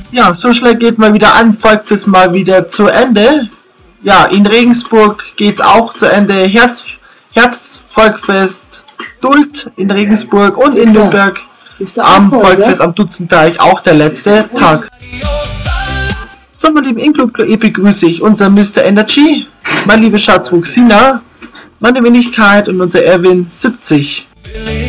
Ja, so schnell geht mal wieder an, Volksfest mal wieder zu Ende. Ja, in Regensburg geht's auch zu Ende. Herbstvolksfest Duld in Regensburg und in Nürnberg am Volksfest am Dutzenteich auch der letzte Tag. So, mein lieben Inclub begrüße ich unser Mr. Energy, mein liebe Schatzwuchs Sina, meine Wenigkeit und unser Erwin 70.